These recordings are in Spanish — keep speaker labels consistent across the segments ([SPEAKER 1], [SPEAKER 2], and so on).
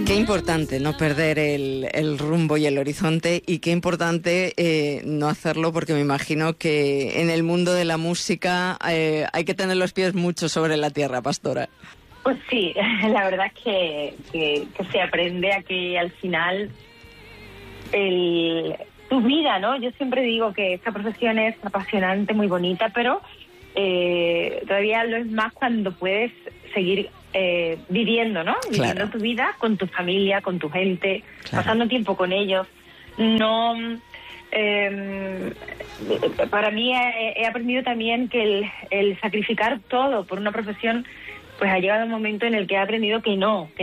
[SPEAKER 1] Qué importante no perder el rumbo y el horizonte, y qué importante no hacerlo, porque me imagino que en el mundo de la música hay que tener los pies mucho sobre la tierra, Pastora.
[SPEAKER 2] Pues sí, la verdad es que se aprende a que al final tu vida, ¿no? Yo siempre digo que esta profesión es apasionante, muy bonita, pero todavía lo es más cuando puedes seguir viviendo, ¿no?
[SPEAKER 1] Claro.
[SPEAKER 2] Viviendo tu vida con tu familia, con tu gente,
[SPEAKER 1] claro,
[SPEAKER 2] pasando tiempo con ellos. No, para mí he aprendido también que el sacrificar todo por una profesión, pues ha llegado un momento en el que he aprendido que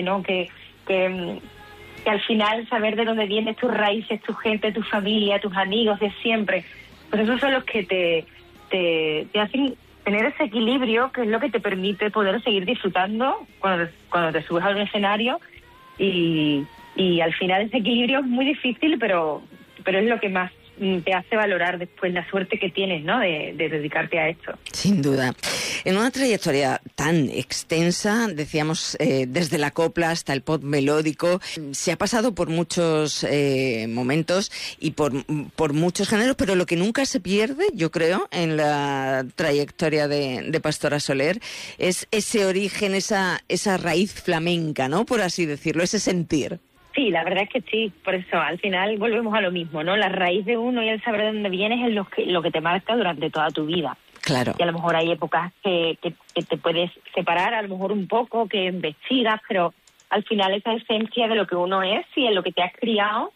[SPEAKER 2] al final saber de dónde vienes, tus raíces, tu gente, tu familia, tus amigos de siempre, pues esos son los que te hacen tener ese equilibrio, que es lo que te permite poder seguir disfrutando cuando te subes a un escenario, y al final ese equilibrio es muy difícil, pero es lo que más te hace valorar después la suerte que tienes, ¿no?, de dedicarte a esto.
[SPEAKER 1] Sin duda. En una trayectoria tan extensa, decíamos, desde la copla hasta el pop melódico, se ha pasado por muchos momentos y por muchos géneros, pero lo que nunca se pierde, yo creo, en la trayectoria de Pastora Soler, es ese origen, esa raíz flamenca, ¿no?, por así decirlo, ese sentir.
[SPEAKER 2] Sí, la verdad es que sí, por eso al final volvemos a lo mismo, ¿no? La raíz de uno y el saber de dónde vienes es lo que te marca durante toda tu vida.
[SPEAKER 1] Claro.
[SPEAKER 2] Y a lo mejor hay épocas que te puedes separar, a lo mejor un poco, que investigas, pero al final esa esencia de lo que uno es y en lo que te has criado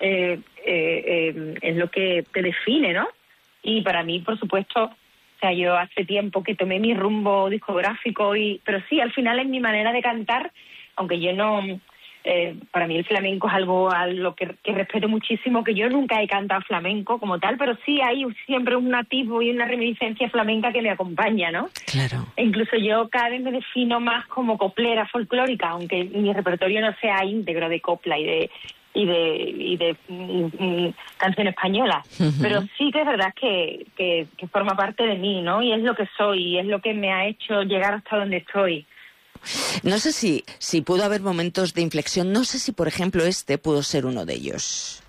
[SPEAKER 2] es lo que te define, ¿no? Y para mí, por supuesto, o sea, yo hace tiempo que tomé mi rumbo discográfico, pero sí, al final es mi manera de cantar, aunque yo no... para mí el flamenco es algo a lo que respeto muchísimo, que yo nunca he cantado flamenco como tal, pero sí hay siempre un nativo y una reminiscencia flamenca que me acompaña, ¿no?
[SPEAKER 1] Claro.
[SPEAKER 2] E incluso yo cada vez me defino más como coplera folclórica, aunque mi repertorio no sea íntegro de copla y de canción española, pero sí que es verdad que forma parte de mí, ¿no? Y es lo que soy, y es lo que me ha hecho llegar hasta donde estoy.
[SPEAKER 1] No sé si pudo haber momentos de inflexión, no sé si, por ejemplo, este pudo ser uno de ellos.